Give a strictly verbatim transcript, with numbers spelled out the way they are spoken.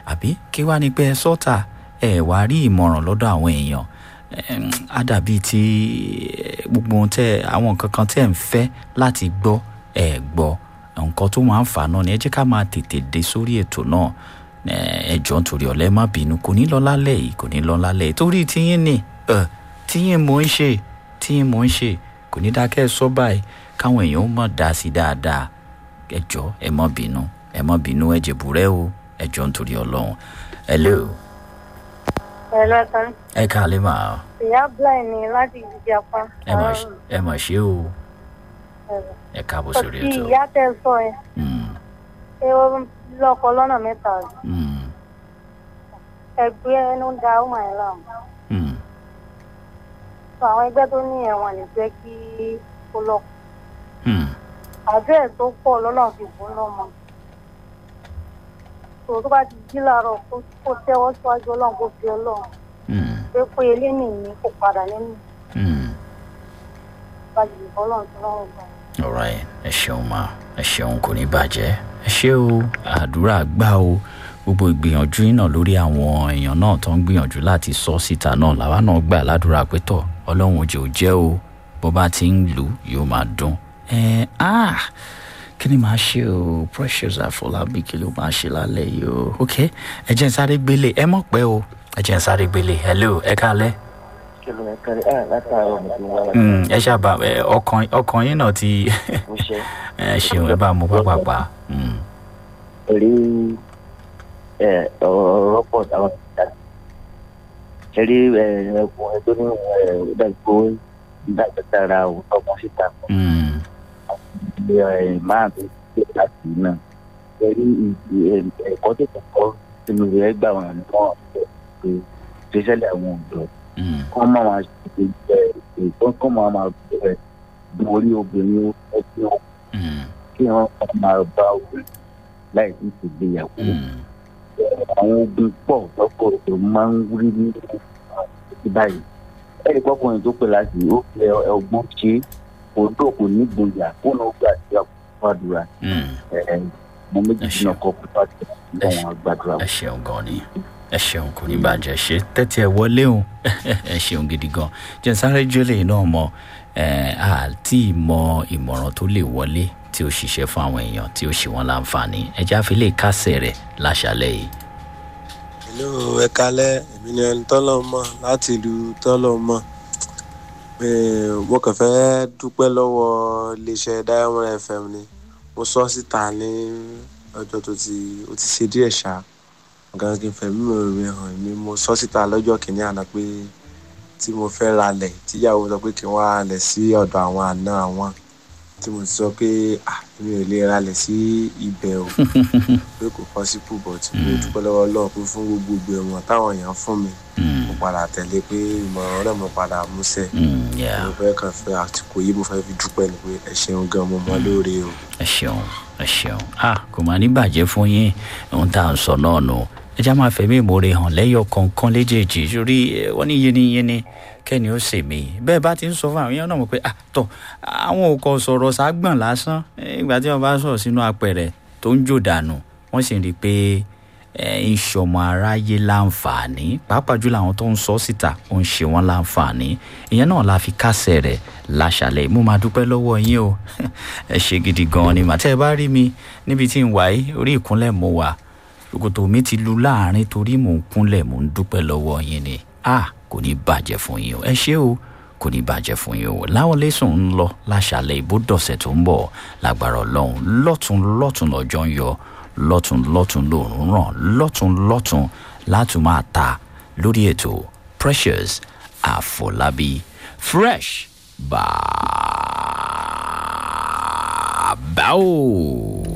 àbí kí wá ní pé ẹ sọ́ta ẹ wá rí ìmọ̀ràn lọ́dọ̀ àwọn èèyàn á dàbí tí gbogbo ohun tẹ àwọn nǹkan kan tẹ́ ń fẹ́ láti gbọ́ ẹ gbọ́ nǹkan tó máa ń fà náà ni ẹ jẹ́ ká máa tètè dé sórí ètò náà ẹ jọ̀ọ́ nítorí ọ̀lẹ́ má bínú kò ní lọ lálẹ́ yìí kò ní lọ lálẹ́ yìí torí tíyín ni tíyín mò ń ṣe tíyín mò ń ṣe kò ní dákẹ́ sọ báyìí káwọn èèyàn ó mọ̀ dá sí dáadáa ẹ jọ̀ọ́ ẹ má bínú ẹ má bínú ẹ jẹ̀bùrẹ́ o ẹ jọ̀ọ́ nítorí ọlọ́run hello. hello sir. ẹ káàlẹ́ mà. ìyá blind ni láti ìdíje apá. ẹ mà ṣe o ẹ káàbọ̀ sórí ètò. ọtí ìyá tẹ sọ ẹ. ṣé ó lọkọ lọ́nà mẹ́ta rẹ̀. ẹgbẹ́ ẹnu da ọmọ ẹ̀ láàmú. àwọn ẹgbẹ́ tó ní ẹ̀wọ̀n lè jẹ́ kí ó lọ. àbẹ́ẹ̀ tó pọ̀ lọ́lọ́run fi bùn lọ́mọ. tòun tó bá ti jí láàárọ̀ kó tẹ́wọ́ síwájú ọlọ́run kó fi ọlọ́run. pé pé eléyìí ni kò padà nínú. bájú ọlọ́run tó lọ́rùn gbà. alright ẹ ṣeun ma ẹ ṣeun kò ní bàjẹ́ ẹ ṣé o àdúrà gbà o gbogbo ìgbìyànjú iná lórí àwọn èèyàn náà tó ń gbìyànjú láti sọ síta náà làwa náà gbà ládùúrà pé tọ̀ ọlọ́run òjò jẹ́ o bó bá ti ń lù yóò máa dún ẹ ah kí ni màá ṣe o Precious Àfọlábí kí ló máa ṣe lálẹ́ yìí o ok ẹ jẹ́ n sáré gbélé ẹ mọ̀ pé o ẹ jẹ́ n sáré gbélé hello ẹ káalẹ́. ẹ ṣàbà ọkàn ọkàn yín náà ti ẹ ṣeun ẹ bá mú pápápá. rí ọ̀rọ̀ pọ̀ táwọn ti dá ẹ rí ẹkùnrin tó ní ìdàgbò ìdàgbàsára ọmọ síta máa tó ṣe láti náà ẹ rí ẹ̀kọ́ tó kọ́kọ́ sínú rẹ̀ gbà wọn ní wọ́n ṣe ṣẹṣẹ́lẹ̀ àwọn ọ̀dọ́ kọ́ máa máa ṣe ìtọ́ kọ́ máa máa bẹ̀rẹ̀ borí obìnrin ẹgbẹ́ wọn kí wọ́n máa bá obìnrin láì sí ìgbéyàwó àwọn ogun pọ̀ lọ́kọ̀ tó máa ń rí ní ìlú báyìí ẹ̀rí pọ́kùnrin tó pè láti ó fi ọgbọ́n ṣe òdò kò ní gbòòyà kó náà gbà sí àkókò mo méjì náà kọ́ pípa tí wọ́n gbàdúrà. ẹ ṣeun gan ni ẹ ṣeun kò ní bàjẹ́ ṣe tẹ́tí ẹ wọlé o ẹ ṣeun gidi gan jẹ́ sáré jólè náà mọ àti ìmọ̀ ìmọ̀ràn tó lè wọlé tí ó ṣiṣẹ́ fún àwọn èèyàn tí ó ṣe wọ́n láǹfààní ẹja fi lè kásẹ̀ rẹ̀ láṣálẹ́ yìí. ìlú ẹ̀kálẹ́ èmi ni ẹni tọ́lọ̀ mọ̀ láti ìlú tọ́lọ̀ mọ̀ mo kàn fẹ́ dúpẹ́ lọ́wọ́ iléeṣẹ́ Diamond F M ni mo sọ síta ní ọjọ́ tó ti ó ti ṣe díẹ̀ ṣá gan kí n fẹ́ mímọ̀ mi hàn ni mo sọ síta lọ́jọ́ kìíní àná pé tí mo fẹ́ ralẹ̀ tíyàwó sọ pé kí n wá ralẹ̀ sí ọ̀dọ̀ àwọn àna àwọn tí mo ti sọ pé mi ò lè ralẹ̀ sí ibẹ̀ o pé kò possible but mo dúpẹ́ lọ́wọ́ Ọlọ́run pé fún gbogbo ìgbìmọ̀ táwọn èèyàn fún mi mo padà tẹ̀lé pé ìmọ̀ràn rẹ̀ mo padà múṣẹ mo fẹ́ kàn fẹ́ àtìkò yìí mo fẹ́ fi dúpẹ́ ni pé ẹ ṣeun gan mo mọ lóore o. ẹ ṣeun ẹ ṣeun ah kò máa ní bàjẹ́ fún yín ohun tá à ń sọ náà nù ẹ já máa fẹ̀mí ìmoore hàn lẹ́yọ̀ kọ̀ọ̀kan léjèèjì sórí wọ́n ní yéníyéní kẹ́ni ó sèmi bẹ́ẹ̀ bá ti ń sọ fún àwọn èèyàn náà mọ̀ pé ah tọ̀ àwọn ò kọ sọ̀rọ̀ ságbọ̀n lásán ìgbà tí wọ́n bá sọ̀rọ̀ sínú apẹ̀rẹ̀ tó ń jò dànù wọ́n sì ń rí i pé ń ṣọmọ aráyé láǹfààní pàápàá jùlọ àwọn tó ń sọ síta ó ń ṣe wọ́n láǹfààní ìyẹn náà la fi kásẹ̀ rẹ̀ láṣàlẹ̀ mo máa dúpẹ́ lọ́wọ́ yín o ẹ ṣe gidi gan-an ni màtẹ́ ẹ bá rí mi níbi tí ń wà yìí orí ìkúnlẹ̀ mo wà ṣòkòtò mi ti lu láàrin torí mò ń kúnlẹ̀ mò ń dúpẹ́ lọ́wọ́ yín ni ah kò ní bàjẹ́ fún yín o ẹ ṣé o kò ní bàjẹ́ fún yín o láwọn lẹ́sùn ń lọ láṣàlẹ̀ ìbò dọ̀sẹ̀ tó ń bọ̀ lágbára Ọlọ́run lọ́tún lọ́tún lọ́jọ́ ń yọ lọ́tún lọ́tún lòún ràn lọ́tún lọ́tún láti máa ta lórí ètò Precious Àfọlábí fresh bàbá o.